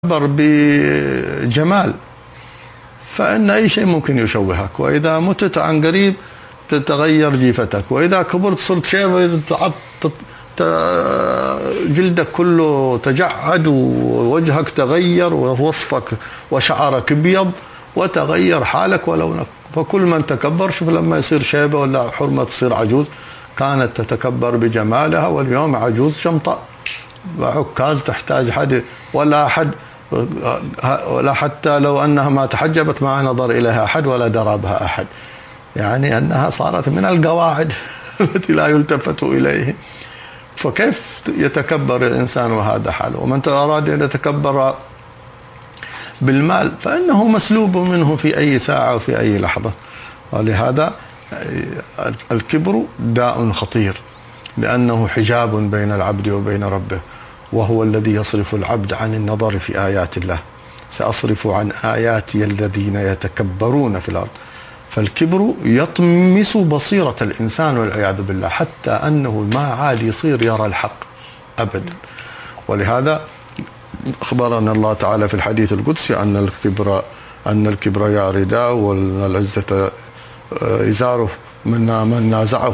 بجمال، فإن أي شيء ممكن يشوهك، وإذا متت عن قريب تتغير جيفتك، وإذا كبرت صرت شيء جلدك كله تجعد ووجهك تغير ووصفك وشعرك ابيض وتغير حالك ولونك. فكل من تكبر، شوف لما يصير شيبة ولا حرمة تصير عجوز، كانت تتكبر بجمالها واليوم عجوز شمطاء وعكاز تحتاج حد، ولا حتى لو أنها ما تحجبت ما نظر إليها أحد ولا درى بها أحد، يعني أنها صارت من القواعد التي لا يلتفت إليه. فكيف يتكبر الإنسان وهذا حاله؟ ومن أراد أن يتكبر بالمال فإنه مسلوب منه في أي ساعة وفي أي لحظة. ولهذا الكبر داء خطير، لأنه حجاب بين العبد وبين ربه، وهو الذي يصرف العبد عن النظر في آيات الله. سأصرف عن آياتي الذين يتكبرون في الأرض. فالكبر يطمس بصيرة الإنسان والعياذ بالله، حتى أنه ما عاد يصير يرى الحق أبدا. ولهذا أخبرنا الله تعالى في الحديث القدسي أن الكبر يا رداء وأن العزة إزاره، من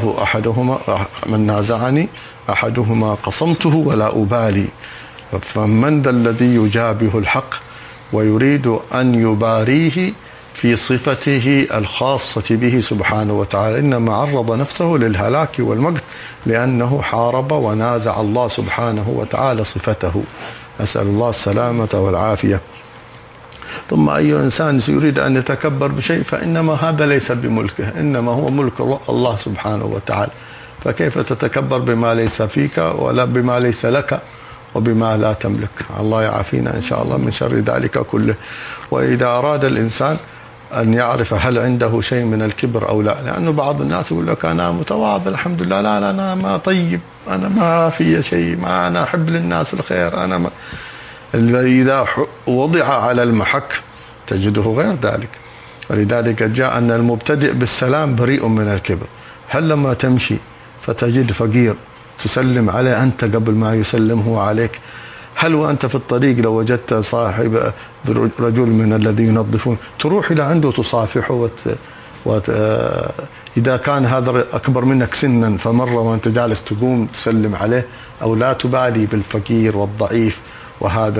نازعني أحدهما قصمته ولا أبالي. فمن ذا الذي يجابه الحق ويريد أن يباريه في صفته الخاصة به سبحانه وتعالى؟ إنما عرض نفسه للهلاك والمقت لأنه حارب ونازع الله سبحانه وتعالى صفته. أسأل الله السلامة والعافية. ثم أي إنسان يريد أن يتكبر بشيء فإنما هذا ليس بملكه، إنما هو ملك الله سبحانه وتعالى. فكيف تتكبر بما ليس فيك ولا بما ليس لك وبما لا تملك؟ الله يعافينا إن شاء الله من شر ذلك كله. وإذا أراد الإنسان أن يعرف هل عنده شيء من الكبر أو لا، لأنه بعض الناس يقول لك أنا متواضع الحمد لله، لا أنا ما طيب، أنا ما في شيء، ما أنا أحب للناس الخير، أنا ما. إذا وضع على المحك تجده غير ذلك. ولذلك جاء أن المبتدئ بالسلام بريء من الكبر. هل لما تمشي فتجد فقير تسلم عليه أنت قبل ما يسلمه عليك؟ هل وأنت في الطريق لو وجدت صاحب رجل من الذين ينظفون تروح إلى عنده تصافحه إذا كان هذا أكبر منك سنا فمرة وأنت جالس تقوم تسلم عليه؟ أو لا تبالي بالفقير والضعيف وهذا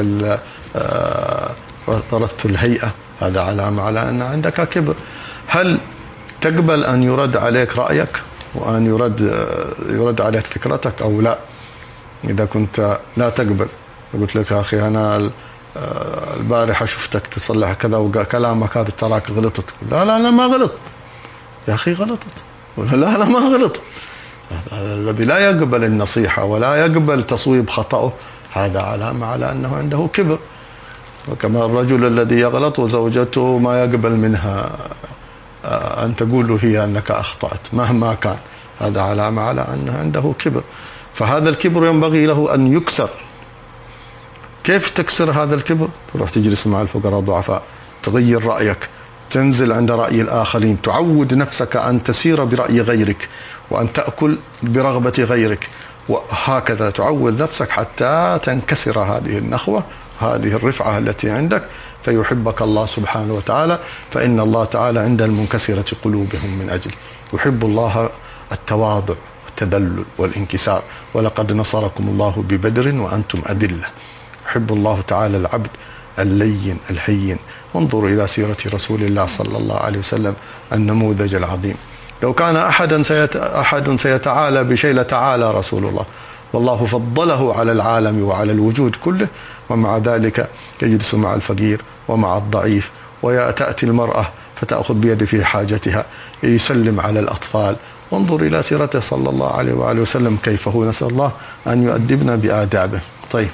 رث الهيئة؟ هذا علامة على أن عندك كبر. هل تقبل أن يرد عليك رأيك وأن يرد عليك فكرتك أو لا؟ إذا كنت لا تقبل، قلت لك يا أخي أنا البارحة شفتك تصلح كذا وكلامك هذا تراك غلطت، لا أنا ما غلط يا أخي، غلطت، لا أنا ما غلط. هذا الذي لا يقبل النصيحة ولا يقبل تصويب خطأه هذا علامة على أنه عنده كبر. وكما الرجل الذي يغلط وزوجته ما يقبل منها أن تقول له هي أنك أخطأت مهما كان، هذا علامة على أنه عنده كبر. فهذا الكبر ينبغي له أن يكسر. كيف تكسر هذا الكبر؟ تروح تجلس مع الفقراء الضعفاء، تغير رأيك، تنزل عند رأي الآخرين، تعود نفسك أن تسير برأي غيرك وأن تأكل برغبة غيرك، وهكذا تعود نفسك حتى تنكسر هذه النخوة هذه الرفعة التي عندك، فيحبك الله سبحانه وتعالى. فإن الله تعالى عند المنكسرة قلوبهم من أجل يحب الله التواضع والتذلل والانكسار. ولقد نصركم الله ببدر وأنتم أذلة. يحب الله تعالى العبد اللين الهين. انظروا إلى سيرة رسول الله صلى الله عليه وسلم النموذج العظيم. لو كان أحد سيتعالى بشيء لتعالى رسول الله، والله فضله على العالم وعلى الوجود كله، ومع ذلك يجلس مع الفقير ومع الضعيف، وتأتي المرأة فتأخذ بيده في حاجتها، يسلم على الأطفال. وانظر إلى سيرته صلى الله عليه وآله وسلم كيف هو. نسأل الله أن يؤدبنا بآدابه. طيب.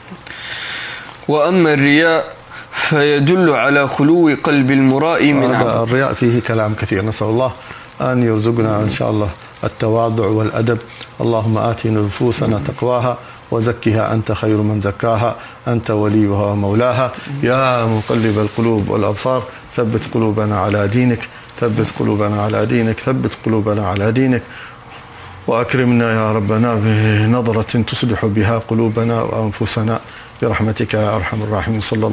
وأما الرياء فيدل على خلو قلب المرائي من عبد. الرياء فيه كلام كثير، نسأل الله أن يرزقنا إن شاء الله التواضع والأدب. اللهم آت نفوسنا تقواها وزكها أنت خير من زكاها، أنت وليها ومولاها. يا مقلب القلوب والأبصار ثبت قلوبنا على دينك، ثبت قلوبنا على دينك، ثبت قلوبنا على دينك. وأكرمنا يا ربنا بنظرة تصلح بها قلوبنا وأنفسنا برحمتك يا أرحم الراحمين. صلى